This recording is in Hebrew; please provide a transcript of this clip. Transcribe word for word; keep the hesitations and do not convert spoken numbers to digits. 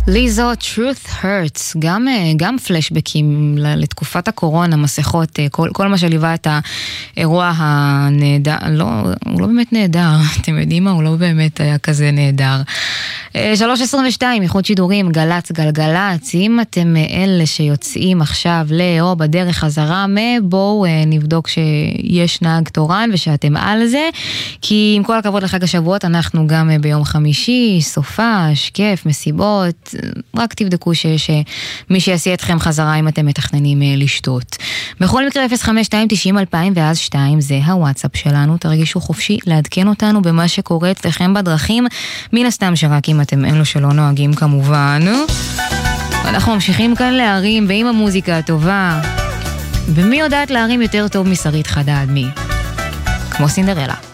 ליזו, Truth Hurts, גם, גם פלשבקים לתקופת הקורונה, מסכות, כל, כל מה שליווה את האירוע הנהדר, לא, הוא לא באמת נהדר, אתם יודעים מה? הוא לא באמת היה כזה נהדר. שלוש עשרים ושתיים, איחוד שידורים, גלץ, גלגלץ, אם אתם אלה שיוצאים עכשיו לאו בדרך חזרה, בואו נבדוק שיש נהג תורן ושאתם על זה, כי עם כל הכבוד לחג השבועות, אנחנו גם ביום חמישי, סופש, כיף, מסיבות, רק תבדקו שיש מי שיעשי אתכם חזרה אם אתם מתכננים לשתות. בכל מקרה אפס חמש שתיים תשעים אלפיים ואז שתיים זה הוואטסאפ שלנו, תרגישו חופשי לעדכן אותנו במה שקורה אצלכם בדרכים, מן הסתם שרק אם אתם אלו שלא נוהגים כמובן. אנחנו ממשיכים כאן להרים ועם המוזיקה הטובה, ומי יודעת להרים יותר טוב משרית חדד מי? כמו סינדרלה.